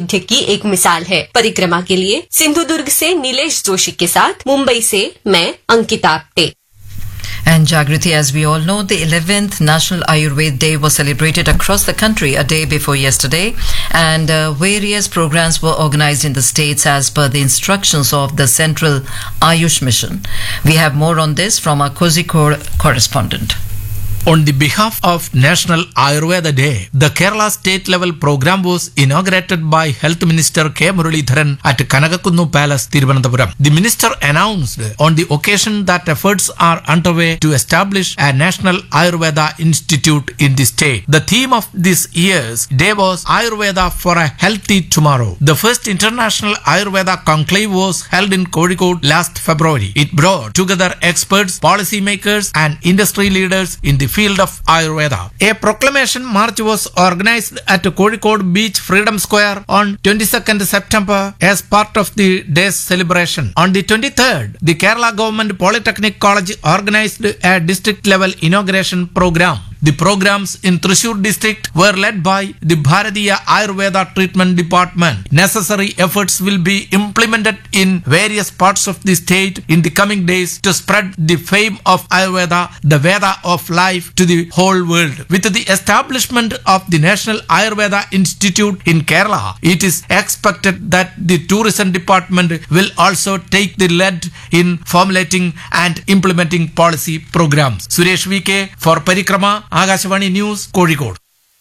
वैविध्य की एक मिसाल है। परिक्रमा के लिए सिंधुदुर्ग से नीलेश जोशी के साथ मुंबई से मैं Ankita Apte. And Jagriti, as we all know, the 11th National Ayurveda Day was celebrated across the country a day before yesterday, and various programs were organized in the states as per the instructions of the Central Ayush Mission. We have more on this from our Kozhikode correspondent. On the behalf of National Ayurveda Day, the Kerala state level program was inaugurated by Health Minister K. Muralidharan at Kanagakunnu Palace, Thiruvananthapuram. The minister announced on the occasion that efforts are underway to establish a National Ayurveda Institute in the state. The theme of this year's day was Ayurveda for a Healthy Tomorrow. The first International Ayurveda Conclave was held in Kozhikode last February. It brought together experts, policymakers and industry leaders in the field of Ayurveda. A proclamation march was organized at Kozhikode Beach Freedom Square on 22nd September as part of the day's celebration. On the 23rd, the Kerala Government Polytechnic College organized a district-level inauguration program. The programs in Thrissur district were led by the Bharatiya Ayurveda Treatment Department. Necessary efforts will be implemented in various parts of the state in the coming days to spread the fame of Ayurveda, the Veda of life, to the whole world. With the establishment of the National Ayurveda Institute in Kerala, it is expected that the Tourism Department will also take the lead in formulating and implementing policy programs. Suresh VK for Parikrama, Akashvani news Kozhikode.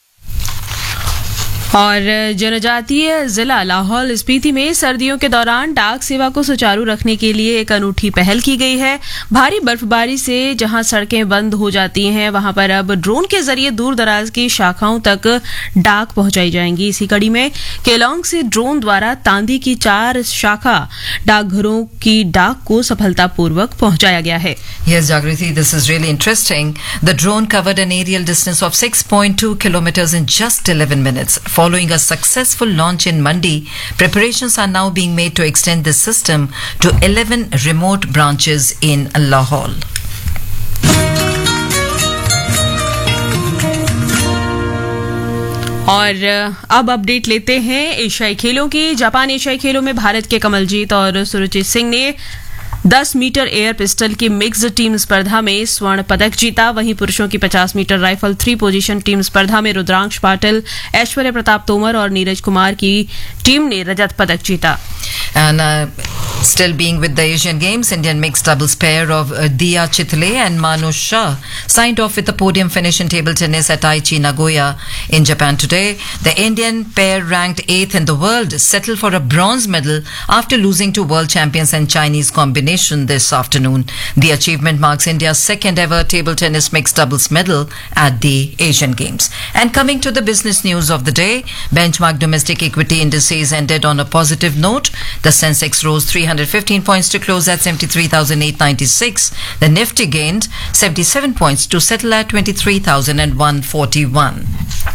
और जनजातीय जिला लाहौल स्पीति में सर्दियों के दौरान डाक सेवा को सुचारू रखने के लिए एक अनूठी पहल की गई है। भारी बर्फबारी से जहां सड़कें बंद हो जाती हैं, वहां पर अब ड्रोन के जरिए दूर दराज की शाखाओं तक डाक पहुंचाई जाएंगी। इसी कड़ी में केलोंग से ड्रोन द्वारा तांदी की 4 शाखा डाकघरों की डाक को सफलतापूर्वक पहुंचाया गया है। Yes, Jagriti, this is really interesting. The drone covered an aerial distance of 6.2 kilometers in just 11 minutes. Following a successful launch in Mandi, preparations are now being made to extend this system to 11 remote branches in Lahore. और अब update लेते हैं एशियाई खेलों की। Japan एशियाई खेलों में भारत के कमलजीत और सुरुचित सिंह ने 10 मीटर एयर पिस्टल की मिक्स्ड टीम स्पर्धा में स्वर्ण पदक जीता। वहीं पुरुषों की 50 मीटर राइफल 3 पोजीशन टीम स्पर्धा में रुद्रांश पाटिल, ऐश्वर्य प्रताप तोमर और नीरज कुमार की टीम ने रजत पदक जीता। And still being with the Asian Games, Indian mixed doubles pair of Diya Chitle and Manu Shah signed off with a podium finish in table tennis at Aichi, Nagoya in Japan today. The Indian pair ranked 8th in the world settled for a bronze medal after losing to world champions and Chinese combination this afternoon. The achievement marks India's second ever table tennis mixed doubles medal at the Asian Games. And coming to the business news of the day, benchmark domestic equity indices ended on a positive note. The Sensex rose 315 points to close at 73,896. The Nifty gained 77 points to settle at 23,141.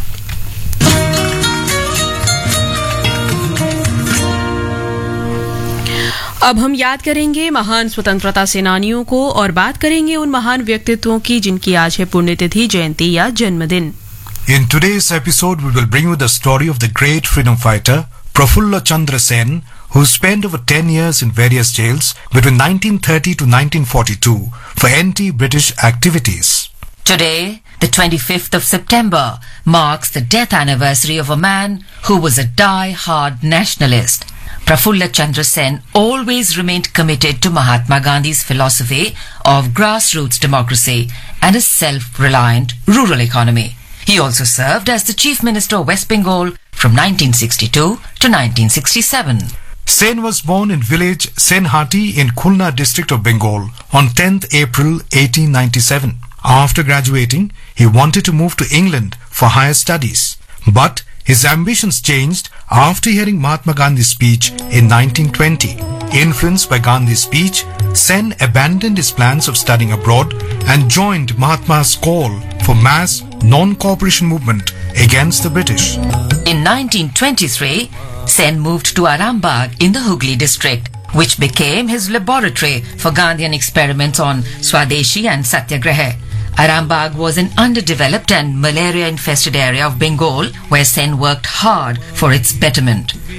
अब हम याद करेंगे महान स्वतंत्रता सेनानियों को और बात करेंगे उन महान व्यक्तित्वों की जिनकी आज है पुण्यतिथि, जयंती या जन्मदिन। In today's episode, we will bring you the story of the great freedom fighter Prafulla Chandra Sen, who spent over 10 years in various jails between 1930 to 1942 for anti-British activities. Today, the 25th of September, marks the death anniversary of a man who was a die-hard nationalist. Prafulla Chandra Sen always remained committed to Mahatma Gandhi's philosophy of grassroots democracy and a self-reliant rural economy. He also served as the Chief Minister of West Bengal from 1962 to 1967. Sen was born in village Senhati in Khulna district of Bengal on 10th April 1897. After graduating, he wanted to move to England for higher studies. But his ambitions changed after hearing Mahatma Gandhi's speech in 1920. Influenced by Gandhi's speech, Sen abandoned his plans of studying abroad and joined Mahatma's call for mass non-cooperation movement against the British. In 1923, Sen moved to Arambagh in the Hooghly district, which became his laboratory for Gandhian experiments on Swadeshi and Satyagraha. Arambagh was an underdeveloped and malaria-infested area of Bengal where Sen worked hard for its betterment.